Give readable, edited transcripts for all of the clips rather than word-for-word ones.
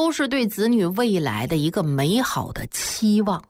都是对子女未来的一个美好的期望。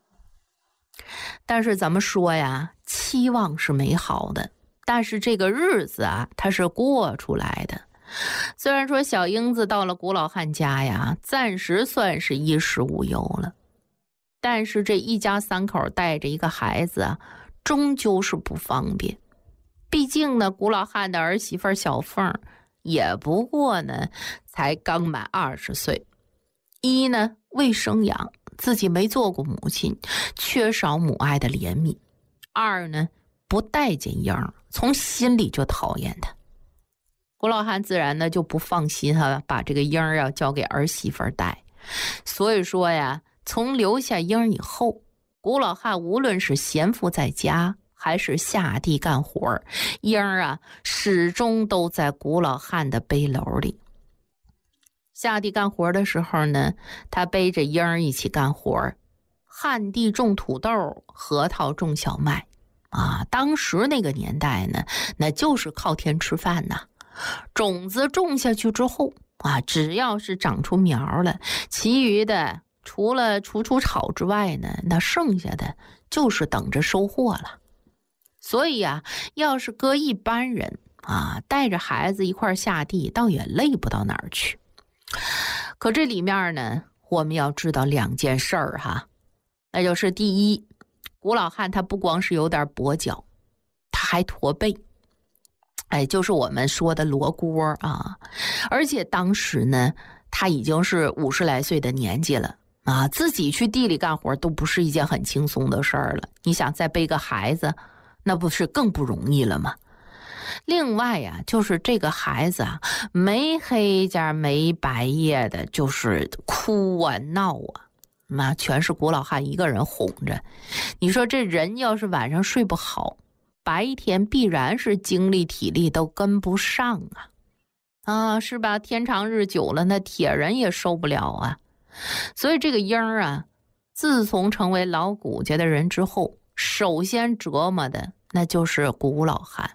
但是咱们说呀，期望是美好的，但是这个日子啊，它是过出来的。虽然说小英子到了古老汉家呀，暂时算是衣食无忧了，但是这一家三口带着一个孩子啊，终究是不方便。毕竟呢，古老汉的儿媳妇小凤也不过呢才刚满20岁，一呢未生养，自己没做过母亲，缺少母爱的怜悯；二呢不待见英儿，从心里就讨厌他。古老汉自然呢就不放心把这个英儿要交给儿媳妇带。所以说呀，从留下英儿以后，古老汉无论是闲赋在家还是下地干活，英儿啊始终都在古老汉的背篓里。下地干活的时候呢，他背着英儿一起干活，旱地种土豆，河套种小麦啊。当时那个年代呢，那就是靠天吃饭呐。种子种下去之后啊，只要是长出苗了，其余的除了除草之外呢，那剩下的就是等着收获了。所以啊，要是搁一般人啊，带着孩子一块下地，倒也累不到哪儿去。可这里面呢，我们要知道2件事儿哈，那就是第一，古老汉他不光是有点跛脚，他还驼背，就是我们说的罗锅啊。而且当时呢，他已经是50来岁的年纪了啊，自己去地里干活都不是一件很轻松的事儿了。你想再背个孩子，那不是更不容易了吗？另外呀，就是这个孩子啊，没黑家没白夜的，就是哭啊闹啊，那全是古老汉一个人哄着。你说这人要是晚上睡不好，白天必然是精力体力都跟不上啊，是吧？天长日久了，那铁人也受不了啊。所以这个英儿啊，自从成为老古家的人之后，首先折磨的那就是古老汉。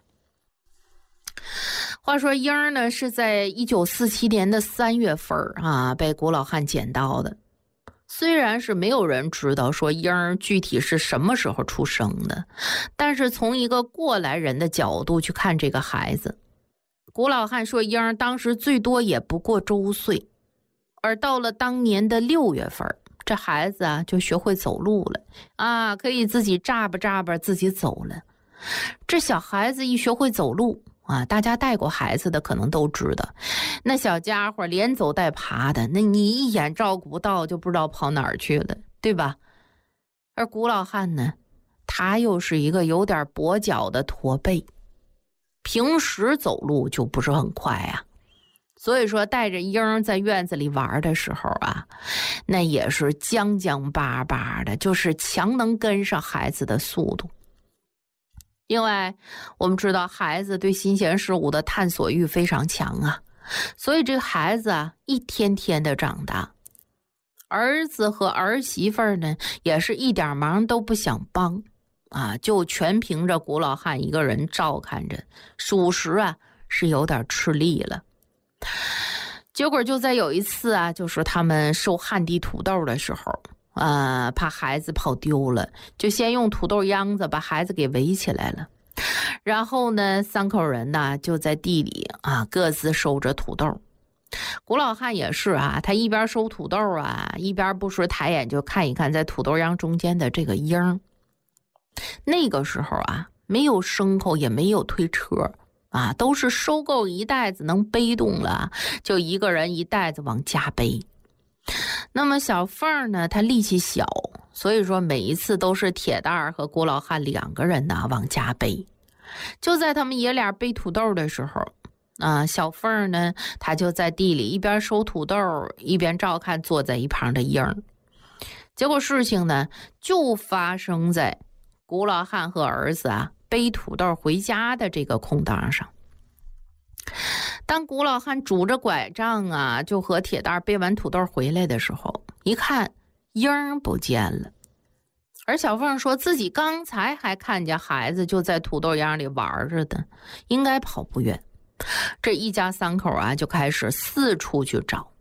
话说英儿呢，是在1947年的3月份啊，被古老汉捡到的。虽然是没有人知道说英儿具体是什么时候出生的，但是从一个过来人的角度去看这个孩子，古老汉说英儿当时最多也不过周岁，而到了当年的6月份，这孩子啊就学会走路了啊，可以自己眨巴眨巴自己走了。这小孩子一学会走路啊，大家带过孩子的可能都知道，那小家伙连走带爬的，那你一眼照顾不到，就不知道跑哪儿去了，对吧？而古老汉呢，他又是一个有点跛脚的驼背，平时走路就不是很快啊。所以说带着英儿在院子里玩的时候啊，那也是僵僵巴巴的，就是强能跟上孩子的速度。另外我们知道孩子对新鲜事物的探索欲非常强啊，所以这个孩子啊一天天的长大，儿子和儿媳妇呢也是一点忙都不想帮啊，就全凭着古老汉一个人照看着，属实啊是有点吃力了。结果就在有一次啊，就是他们收旱地土豆的时候怕孩子跑丢了，就先用土豆秧子把孩子给围起来了。然后呢，3口人呢就在地里啊各自收着土豆。古老汉也是啊，他一边收土豆啊，一边不时抬眼就看一看在土豆秧中间的这个英儿。那个时候啊，没有牲口也没有推车啊，都是收购一袋子能背动了，就一个人一袋子往家背。那么小凤呢，她力气小，所以说每一次都是铁蛋儿和古老汉2个人呢往家背。就在他们爷俩背土豆的时候啊，小凤呢，她就在地里一边收土豆一边照看坐在一旁的英儿。结果事情呢就发生在古老汉和儿子啊背土豆回家的这个空档上。当古老汉拄着拐杖啊，就和铁蛋背完土豆回来的时候，一看英儿不见了。而小凤说自己刚才还看见孩子就在土豆秧里玩着的，应该跑不远。这一家3口啊就开始四处去找